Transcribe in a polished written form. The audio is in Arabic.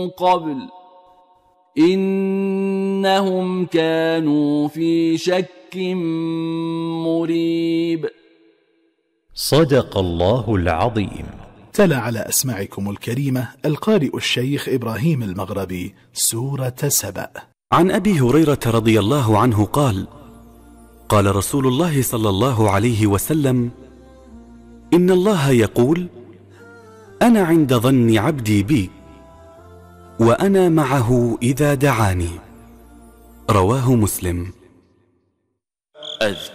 قبل إنهم كانوا في شك مريب. صدق الله العظيم. تلا على أسماعكم الكريمة القارئ الشيخ إبراهيم المغربي سورة سبأ. عن أبي هريرة رضي الله عنه قال: قال رسول الله صلى الله عليه وسلم: إن الله يقول: أنا عند ظن عبدي بي وأنا معه إذا دعاني. رواه مسلم.